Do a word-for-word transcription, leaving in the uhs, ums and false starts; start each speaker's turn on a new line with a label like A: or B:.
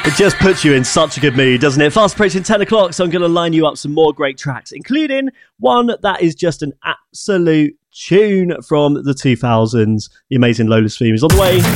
A: It just puts you in such a good mood, doesn't it? Fast approaching ten o'clock, so I'm going to line you up some more great tracks, including one that is just an absolute tune from the two thousands. The amazing Lola's theme is on the way.